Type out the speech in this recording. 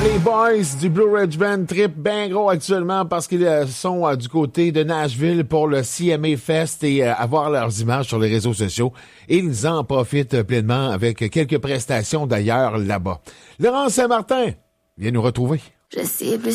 Les boys du Blue Ridge Band trip bien gros actuellement parce qu'ils sont du côté de Nashville pour le CMA Fest et avoir leurs images sur les réseaux sociaux. Et ils en profitent pleinement avec quelques prestations d'ailleurs là-bas. Laurent Saint-Martin, viens nous retrouver. Je cible